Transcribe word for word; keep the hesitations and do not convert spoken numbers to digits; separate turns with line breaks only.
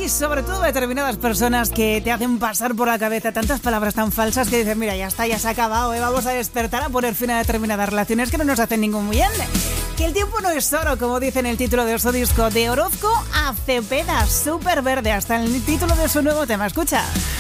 y sobre todo determinadas personas que te hacen pasar por la cabeza tantas palabras tan falsas que dices, mira, ya está, ya se ha acabado, ¿eh? Vamos a despertar a poner fin a determinadas relaciones que no nos hacen ningún bien. Que el tiempo no es oro, como dice en el título de su disco, de Orozco a Cepeda, súper verde, hasta el título de su nuevo tema. Escucha.